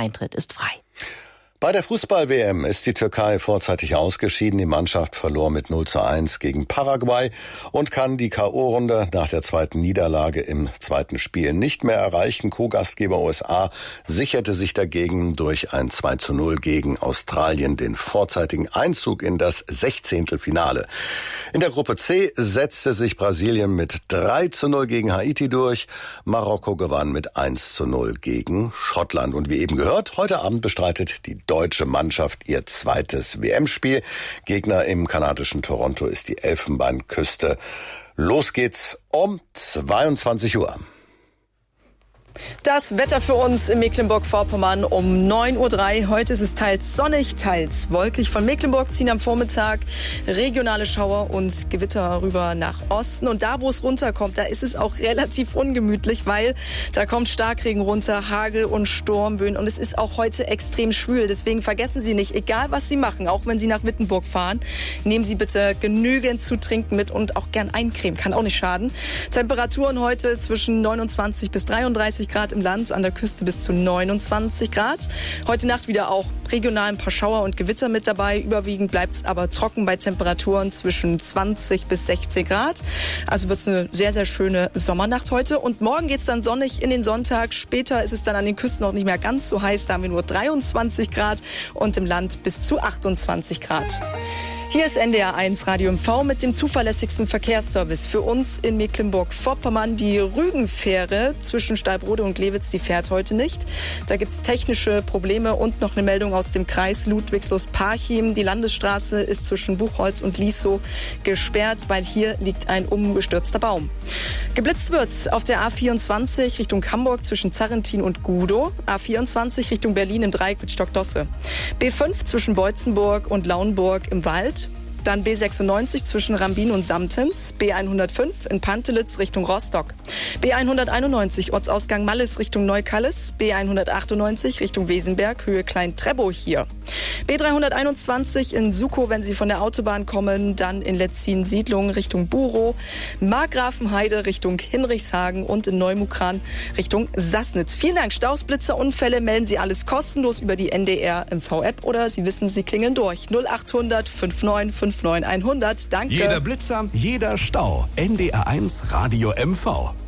Eintritt ist frei. Bei der Fußball-WM ist die Türkei vorzeitig ausgeschieden. Die Mannschaft verlor mit 0:1 gegen Paraguay und kann die K.O.-Runde nach der zweiten Niederlage im zweiten Spiel nicht mehr erreichen. Co-Gastgeber USA sicherte sich dagegen durch ein 2:0 gegen Australien den vorzeitigen Einzug in das 16. Finale. In der Gruppe C setzte sich Brasilien mit 3:0 gegen Haiti durch. Marokko gewann mit 1:0 gegen Schottland. Und wie eben gehört, heute Abend bestreitet die deutsche Mannschaft ihr zweites WM-Spiel. Gegner im kanadischen Toronto ist die Elfenbeinküste. Los geht's um 22 Uhr. Das Wetter für uns in Mecklenburg-Vorpommern um 9:03 Uhr. Heute ist es teils sonnig, teils wolkig. Von Mecklenburg ziehen am Vormittag regionale Schauer und Gewitter rüber nach Osten. Und da, wo es runterkommt, da ist es auch relativ ungemütlich, weil da kommt Starkregen runter, Hagel und Sturmböen. Und es ist auch heute extrem schwül. Deswegen vergessen Sie nicht, egal was Sie machen, auch wenn Sie nach Wittenburg fahren, nehmen Sie bitte genügend zu trinken mit und auch gern eincremen. Kann auch nicht schaden. Temperaturen heute zwischen 29 bis 33 Grad im Land, an der Küste bis zu 29 Grad. Heute Nacht wieder auch regional ein paar Schauer und Gewitter mit dabei. Überwiegend bleibt es aber trocken bei Temperaturen zwischen 20 bis 16 Grad. Also wird es eine sehr, sehr schöne Sommernacht heute. Und morgen geht es dann sonnig in den Sonntag. Später ist es dann an den Küsten noch nicht mehr ganz so heiß. Da haben wir nur 23 Grad und im Land bis zu 28 Grad. Hier ist NDR 1 Radio MV mit dem zuverlässigsten Verkehrsservice für uns in Mecklenburg-Vorpommern. Die Rügenfähre zwischen Stallbrode und Glewitz, die fährt heute nicht. Da gibt es technische Probleme und noch eine Meldung aus dem Kreis Ludwigslust-Parchim. Die Landesstraße ist zwischen Buchholz und Liesow gesperrt, weil hier liegt ein umgestürzter Baum. Geblitzt wird auf der A24 Richtung Hamburg zwischen Zarrentin und Gudow. A24 Richtung Berlin im Dreieck mit Stockdosse. B5 zwischen Beutzenburg und Lauenburg im Wald. Dann B96 zwischen Rambin und Samtens, B105 in Pantelitz Richtung Rostock, B191 Ortsausgang Mallis Richtung Neukallis, B198 Richtung Wesenberg, Höhe Klein-Trebow hier, B321 in Sukow, wenn Sie von der Autobahn kommen, dann in Letzin-Siedlung Richtung Burow, Markgrafenheide Richtung Hinrichshagen und in Neumukran Richtung Sassnitz. Vielen Dank. Staus, Blitzer, Unfälle melden Sie alles kostenlos über die NDR MV-App oder Sie wissen, Sie klingeln durch 0800 59 100. Danke. Jeder Blitzer, jeder Stau. NDR 1 Radio MV.